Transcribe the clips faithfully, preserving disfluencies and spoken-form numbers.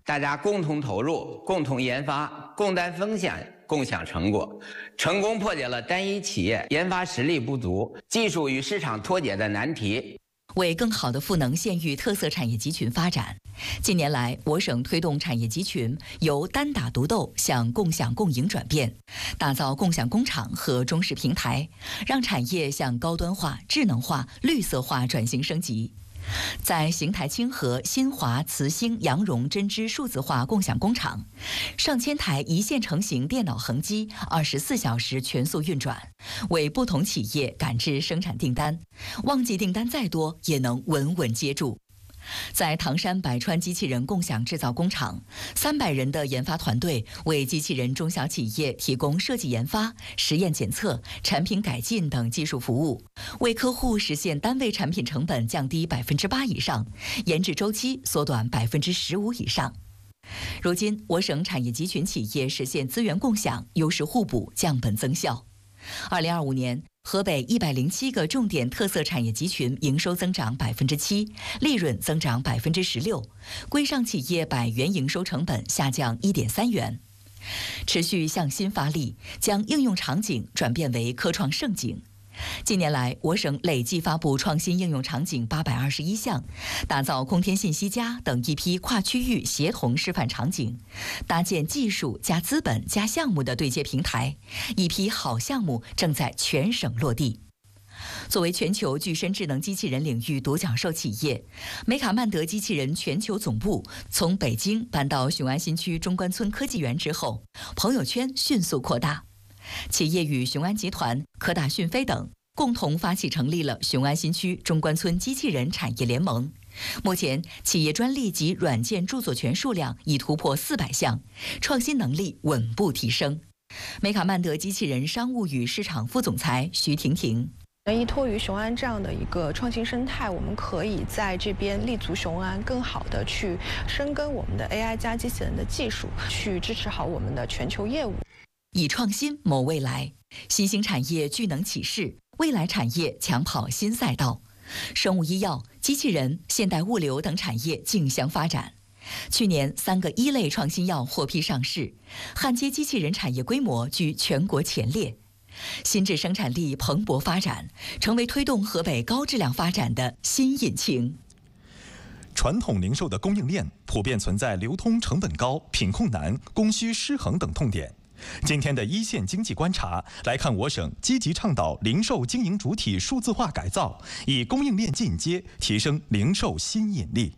大家共同投入、共同研发、共担风险、共享成果，成功破解了单一企业研发实力不足、技术与市场脱节的难题。 为更好地赋能县域特色产业集群发展，近年来，我省推动产业集群由单打独斗向共享共赢转变，打造共享工厂和中式平台，让产业向高端化、智能化、绿色化转型升级。在邢台清河新华磁兴羊绒针织数字化共享工厂，上千台一线成型电脑横机二十四小时全速运转，为不同企业赶制生产订单，旺季订单再多也能稳稳接住。在唐山百川机器人共享制造工厂，三百人的研发团队为机器人中小企业提供设计研发、实验检测、产品改进等技术服务，为客户实现单位产品成本降低百分之八以上，研制周期缩短百分之十五以上。如今，我省产业集群企业实现资源共享、优势互补、降本增效。二零二五年，河北一百零七个重点特色产业集群营收增长百分之七，利润增长百分之十六，规上企业百元营收成本下降一点三元。持续向新发力，将应用场景转变为科创盛景。近年来，我省累计发布创新应用场景八百二十一项，打造空天信息加等一批跨区域协同示范场景，搭建技术加资本加项目的对接平台，一批好项目正在全省落地。作为全球具身智能机器人领域独角兽企业，梅卡曼德机器人全球总部从北京搬到雄安新区中关村科技园之后，朋友圈迅速扩大。企业与雄安集团、科大讯飞等共同发起成立了雄安新区中关村机器人产业联盟。目前，企业专利及软件著作权数量已突破四百项，创新能力稳步提升。梅卡曼德机器人商务与市场副总裁徐婷婷。 依托于雄安这样的一个创新生态，我们可以在这边立足雄安，更好的去深耕我们的 A I 加机器人的技术，去支持好我们的全球业务。 以创新谋未来，新兴产业聚能启势，未来产业抢跑新赛道。生物医药、机器人、现代物流等产业竞相发展。去年，三个一类创新药获批上市，焊接机器人产业规模居全国前列。新质生产力蓬勃发展，成为推动河北高质量发展的新引擎。 传统零售的供应链普遍存在流通成本高、品控难、供需失衡等痛点。今天的一线经济观察来看，我省积极倡导零售经营主体数字化改造，以供应链进阶提升零售新引力。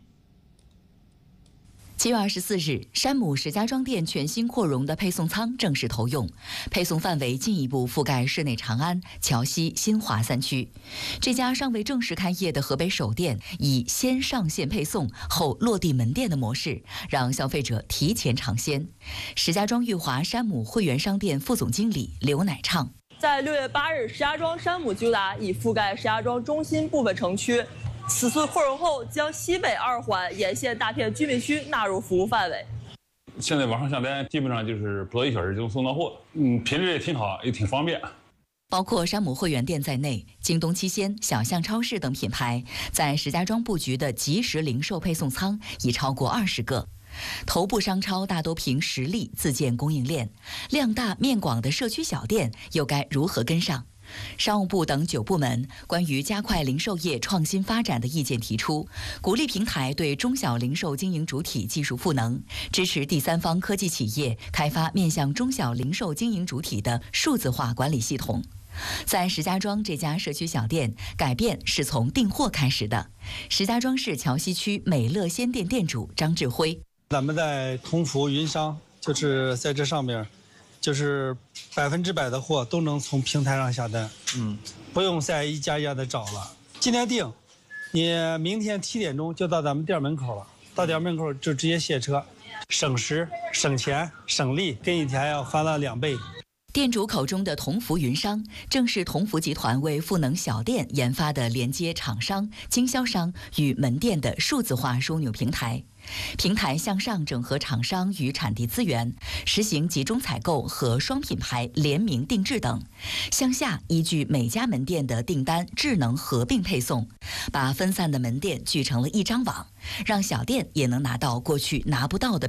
七月二十四日，山姆石家庄店全新扩容的配送仓正式投用，配送范围进一步覆盖市内长安、桥西、新华三区。这家尚未正式开业的河北首店，以先上线配送后落地门店的模式，让消费者提前尝鲜。石家庄裕华山姆会员商店副总经理刘乃畅， 在六月八日，石家庄山姆居达已覆盖石家庄中心部分城区。此次扩容后，将西北二环沿线大片居民区纳入服务范围。 现在网上下单基本上就是不到一小时就能送到货，嗯，品质也挺好，也挺方便。 包括山姆会员店在内，京东七鲜、小象超市等品牌在石家庄布局的即时零售配送仓已超过二十个。头部商超大都凭实力自建供应链，量大面广的社区小店又该如何跟上？商务部等九部门关于加快零售业创新发展的意见提出，鼓励平台对中小零售经营主体技术赋能，支持第三方科技企业开发面向中小零售经营主体的数字化管理系统。在石家庄这家社区小店，改变是从订货开始的。石家庄市桥西区美乐鲜店店主张志辉， 咱们在同福云商，就是在这上面。就是百分之百的货都能从平台上下单，嗯，不用再一家一家的找了。今天订，你明天七点钟就到咱们店门口了，到店门口就直接卸车，省时、省钱、省力，跟以前要翻了两倍。 店主口中的同福云商，正是同福集团为赋能小店研发的连接厂商、经销商与门店的数字化枢纽平台。平台向上整合厂商与产地资源，实行集中采购和双品牌联名定制等；向下依据每家门店的订单智能合并配送，把分散的门店聚成了一张网，让小店也能拿到过去拿不到的